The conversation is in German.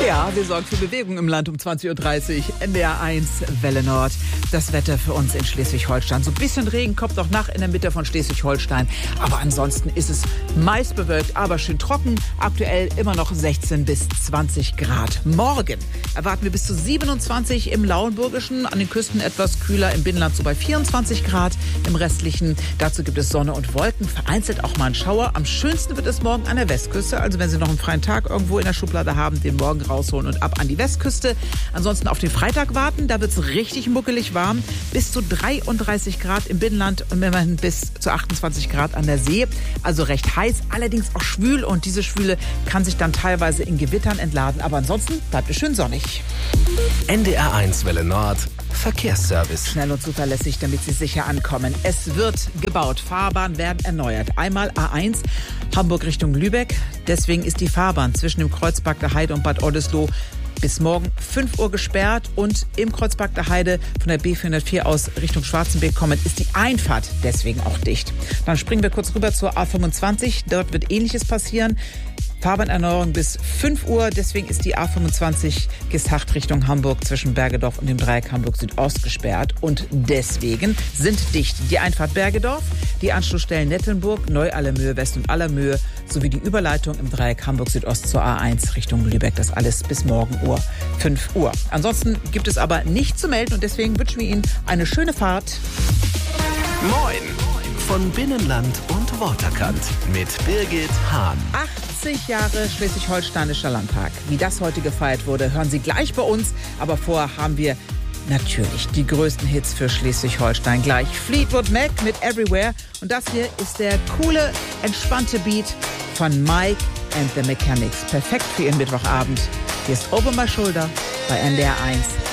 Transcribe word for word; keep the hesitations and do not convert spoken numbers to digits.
Ja, wir sorgen für Bewegung im Land um zwanzig Uhr dreißig. N D R eins, Welle Nord. Das Wetter für uns in Schleswig-Holstein. So ein bisschen Regen kommt noch nach in der Mitte von Schleswig-Holstein. Aber ansonsten ist es meist bewölkt, aber schön trocken. Aktuell immer noch sechzehn bis zwanzig Grad. Morgen erwarten wir bis zu siebenundzwanzig im Lauenburgischen. An den Küsten etwas kühler, im Binnenland so bei vierundzwanzig Grad. Im restlichen, dazu gibt es Sonne und Wolken. Vereinzelt auch mal ein Schauer. Am schönsten wird es morgen an der Westküste. Also wenn Sie noch einen freien Tag irgendwo in der Schublade haben, den morgen rausholen und ab an die Westküste. Ansonsten auf den Freitag warten, da wird es richtig muckelig warm. Bis zu dreiunddreißig Grad im Binnenland und immerhin bis zu achtundzwanzig Grad an der See. Also recht heiß, allerdings auch schwül und diese Schwüle kann sich dann teilweise in Gewittern entladen. Aber ansonsten bleibt es schön sonnig. N D R eins Welle Nord Verkehrsservice. Schnell und zuverlässig, damit Sie sicher ankommen. Es wird gebaut. Fahrbahnen werden erneuert. Einmal A eins, Hamburg Richtung Lübeck. Deswegen ist die Fahrbahn zwischen dem Kreuzberg der Heide und Bad Oldesloe bis morgen fünf Uhr gesperrt. Und im Kreuzberg der Heide von der B vierhundertvier aus Richtung Schwarzenberg kommend ist die Einfahrt deswegen auch dicht. Dann springen wir kurz rüber zur A fünfundzwanzig. Dort wird Ähnliches passieren. Fahrbahnerneuerung bis fünf Uhr, deswegen ist die A fünfundzwanzig Geesthacht Richtung Hamburg zwischen Bergedorf und dem Dreieck Hamburg Südost gesperrt und deswegen sind dicht die Einfahrt Bergedorf, die Anschlussstellen Nettelnburg, Neu-Allermöhe West und Allermöhe sowie die Überleitung im Dreieck Hamburg Südost zur A eins Richtung Lübeck. Das alles bis morgen Uhr fünf Uhr. Ansonsten gibt es aber nichts zu melden und deswegen wünschen wir Ihnen eine schöne Fahrt. Moin von Binnenland und Waterkant mit Birgit Hahn. achtzig Jahre Schleswig-Holsteinischer Landtag. Wie das heute gefeiert wurde, hören Sie gleich bei uns. Aber vorher haben wir natürlich die größten Hits für Schleswig-Holstein. Gleich Fleetwood Mac mit Everywhere. Und das hier ist der coole, entspannte Beat von Mike and the Mechanics. Perfekt für Ihren Mittwochabend. Hier ist Over My Shoulder bei N D R eins.